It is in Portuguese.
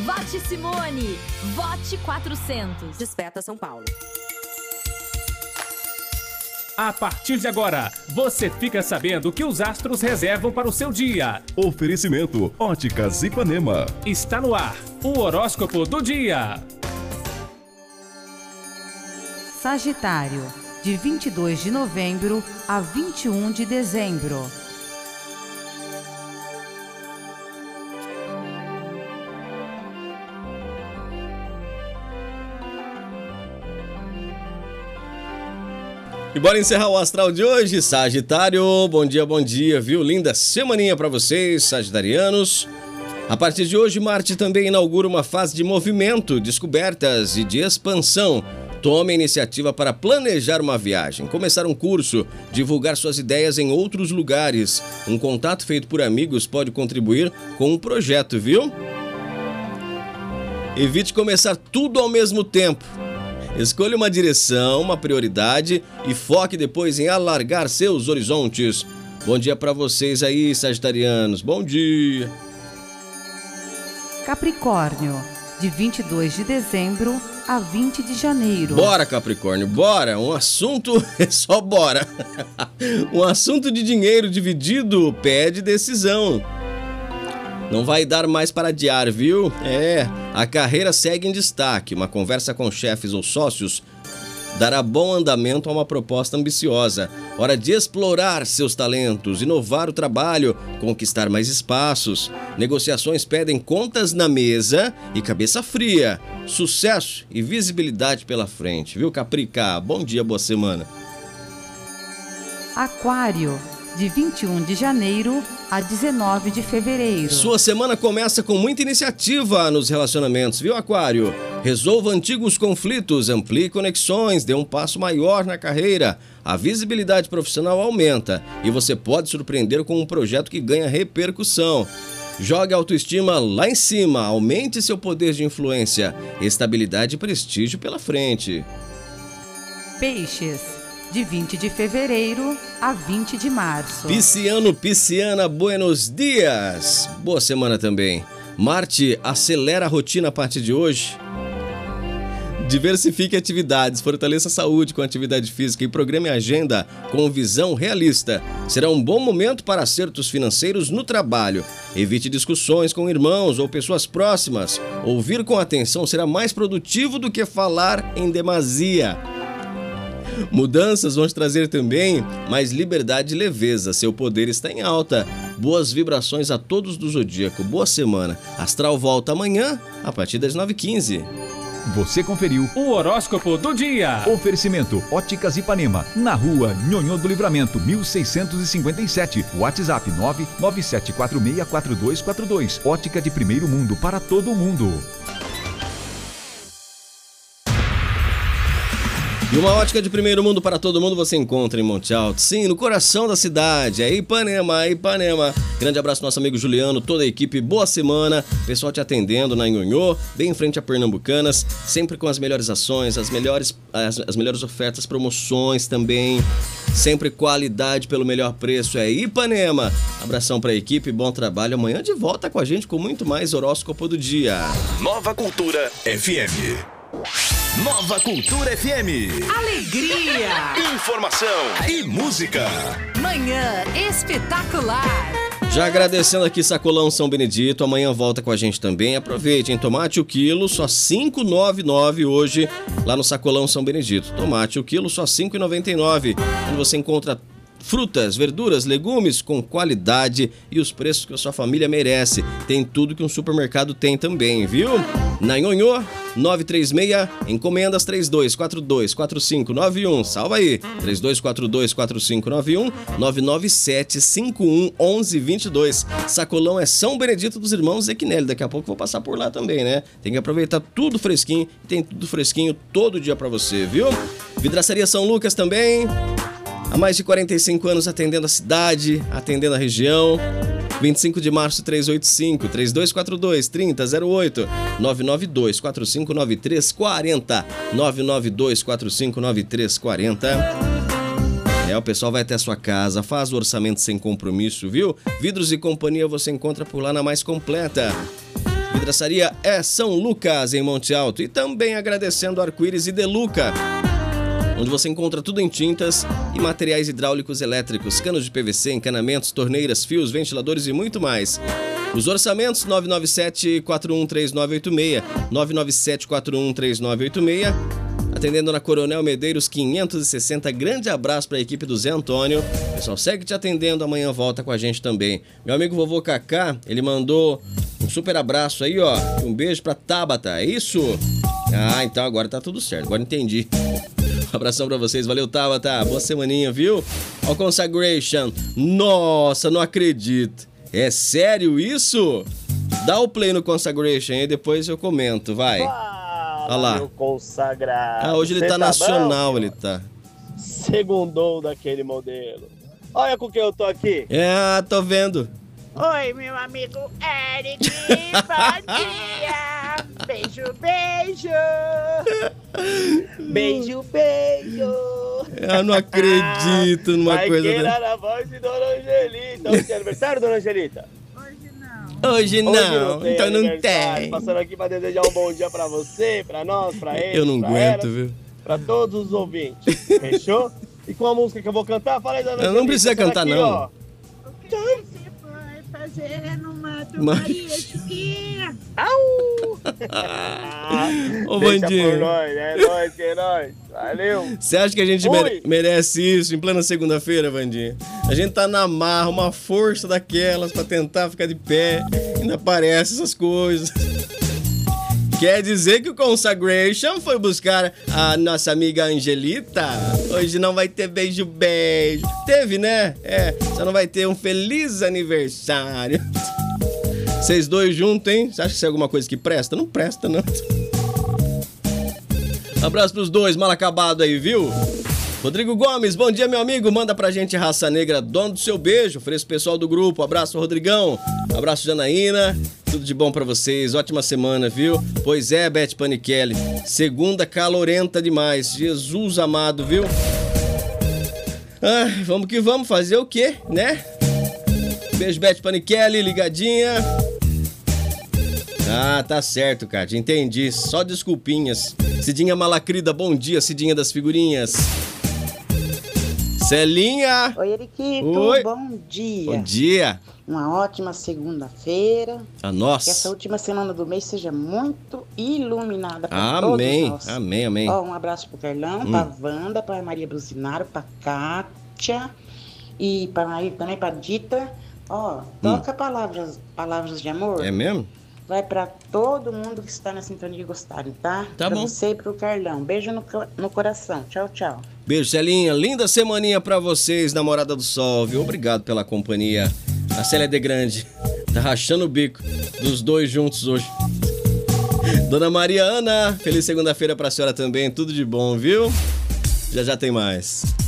Vote Simone. Vote 400. Desperta São Paulo. A partir de agora, você fica sabendo o que os astros reservam para o seu dia. Oferecimento Óticas Ipanema. Está no ar o horóscopo do dia. Sagitário, de 22 de novembro a 21 de dezembro. E bora encerrar o astral de hoje, Sagitário. Bom dia, viu? Linda semaninha pra vocês, sagitarianos. A partir de hoje, Marte também inaugura uma fase de movimento, descobertas e de expansão. Tome a iniciativa para planejar uma viagem, começar um curso, divulgar suas ideias em outros lugares. Um contato feito por amigos pode contribuir com um projeto, viu? Evite começar tudo ao mesmo tempo. Escolha uma direção, uma prioridade e foque depois em alargar seus horizontes. Bom dia para vocês aí, sagitarianos. Bom dia. Capricórnio, de 22 de dezembro a 20 de janeiro. Bora, Capricórnio, bora. Um assunto é só bora. Um assunto de dinheiro dividido pede decisão. Não vai dar mais para adiar, viu? A carreira segue em destaque. Uma conversa com chefes ou sócios dará bom andamento a uma proposta ambiciosa. Hora de explorar seus talentos, inovar o trabalho, conquistar mais espaços. Negociações pedem contas na mesa e cabeça fria. Sucesso e visibilidade pela frente, viu, Caprica? Bom dia, boa semana. Aquário, de 21 de janeiro a 19 de fevereiro. Sua semana começa com muita iniciativa nos relacionamentos, viu, Aquário? Resolva antigos conflitos, amplie conexões, dê um passo maior na carreira. A visibilidade profissional aumenta e você pode surpreender com um projeto que ganha repercussão. Jogue a autoestima lá em cima, aumente seu poder de influência, estabilidade e prestígio pela frente. Peixes, de 20 de fevereiro a 20 de março. Pisciano, pisciana, buenos dias. Boa semana também. Marte acelera a rotina a partir de hoje. Diversifique atividades, fortaleça a saúde com atividade física e programe a agenda com visão realista. Será um bom momento para acertos financeiros no trabalho. Evite discussões com irmãos ou pessoas próximas. Ouvir com atenção será mais produtivo do que falar em demasia. Mudanças vão te trazer também mais liberdade e leveza. Seu poder está em alta. Boas vibrações a todos do Zodíaco. Boa semana. Astral volta amanhã a partir das 9h15. Você conferiu O horóscopo do dia. Oferecimento Óticas Ipanema, na rua Nhonhô do Livramento, 1657. WhatsApp 997464242. Ótica de primeiro mundo para todo mundo. E uma ótica de primeiro mundo para todo mundo você encontra em Monte Alto, sim, no coração da cidade, é Ipanema, Ipanema. Grande abraço ao nosso amigo Juliano, toda a equipe, boa semana, pessoal te atendendo na Nhonhô, bem em frente a Pernambucanas, sempre com as melhores ações, as melhores ofertas, promoções também, sempre qualidade pelo melhor preço, é Ipanema. Abração para a equipe, bom trabalho, amanhã de volta com a gente com muito mais horóscopo do dia. Nova Cultura FM. Nova Cultura FM. Alegria. Informação e música. Manhã espetacular. Já agradecendo aqui Sacolão São Benedito, amanhã volta com a gente também. Aproveite, hein? Tomate o quilo, só R$ 5,99 hoje lá no Sacolão São Benedito. Tomate o quilo, só R$ 5,99. Onde você encontra frutas, verduras, legumes com qualidade e os preços que a sua família merece. Tem tudo que um supermercado tem também, viu? Na Nhonhô, 936, encomendas 3242-4591. Salva aí, 3242-4591, 997-511122. Sacolão é São Benedito dos Irmãos Equinelli. Daqui a pouco eu vou passar por lá também, né? Tem que aproveitar tudo fresquinho. Tem tudo fresquinho todo dia pra você, viu? Vidraçaria São Lucas também. Há mais de 45 anos atendendo a cidade, atendendo a região. 25 de março, 385, 3242-3008, 992-459340, 992-459340. O pessoal vai até a sua casa, faz o orçamento sem compromisso, viu? Vidros e Companhia você encontra por lá na Mais Completa. Vidraçaria é São Lucas, em Monte Alto. E também agradecendo Arco-Íris e Deluca, onde você encontra tudo em tintas e materiais hidráulicos elétricos, canos de PVC, encanamentos, torneiras, fios, ventiladores e muito mais. Os orçamentos 997-413986, 997-413986, atendendo na Coronel Medeiros 560. Grande abraço para a equipe do Zé Antônio. O pessoal segue te atendendo, amanhã volta com a gente também. Meu amigo vovô Cacá, ele mandou um super abraço aí, ó. Um beijo pra Tabata, é isso? Ah, então agora tá tudo certo, agora entendi. Um abração pra vocês, valeu Tabata, boa semaninha, viu? Ó, Consagration, nossa, não acredito. É sério isso? Dá o play no Consagration e depois eu comento, vai. Olha lá. Meu consagrado. Ah, hoje ele tá nacional, ele tá. Segundou daquele modelo. Olha com quem eu tô aqui. É, tô vendo. Oi, meu amigo Eric, bom dia! Beijo, beijo! Beijo, beijo! Eu não acredito numa coisa dessa. dessa. Na voz de Dona Angelita. Hoje é aniversário, Dona Angelita? Hoje não, então não aniversário. tem. Passando aqui pra desejar um bom dia pra você, pra nós, pra ele. Eu não pra aguento, elas, viu? pra todos os ouvintes. Fechou? E com a música que eu vou cantar, fala aí, Dona Angelita. Não precisa cantar, aqui, não. Ó. O que você vai fazer no mato, Mas- Maria Chiquinha? Ô, Deixa Vandinho. por nós, é nóis, que é nóis. Valeu. Você acha que a gente Oi. merece isso em plena segunda-feira, Vandinho? A gente tá na marra, uma força daquelas pra tentar ficar de pé. Ainda aparece essas coisas. Quer dizer que o Consagration foi buscar a nossa amiga Angelita? Hoje não vai ter beijo-beijo. Teve, né? É, só não vai ter um feliz aniversário. Vocês dois juntos, hein? Você acha que isso é alguma coisa que presta? Não presta, não. Abraço pros dois, mal acabado aí, viu? Rodrigo Gomes, bom dia, meu amigo. Manda pra gente Raça Negra, dono do seu beijo. Ofereço pessoal do grupo. Abraço, Rodrigão. Abraço, Janaína. Tudo de bom pra vocês. Ótima semana, viu? Pois é, Beth Panichelli. Segunda calorenta demais. Jesus amado, viu? Ah, vamos que vamos. Fazer o quê, né? Beijo, Beth Panichelli, ligadinha. Ah, tá certo, Kátia. Entendi. Só desculpinhas. Cidinha Malacrida, bom dia, Cidinha das Figurinhas. Celinha! Oi, Eriquito, Oi. bom dia. Bom dia! Uma ótima segunda-feira. A Que nós. essa última semana do mês seja muito iluminada para todos Amém, nós. amém, amém. Ó, um abraço pro Carlão, pra Wanda, pra Maria Buzinaro, pra Kátia e pra Maria também, pra Dita. Ó, toca palavras de amor. É mesmo? Vai pra todo mundo que está na sintonia de gostarem, tá? Tá pra bom. você e pro Carlão. Beijo no coração. Tchau, tchau. Beijo, Celinha. Linda semaninha pra vocês, namorada do sol, viu? Obrigado pela companhia. A Célia de Grande tá rachando o bico dos dois juntos hoje. Dona Maria Ana, feliz segunda-feira pra senhora também. Tudo de bom, viu? Já já tem mais.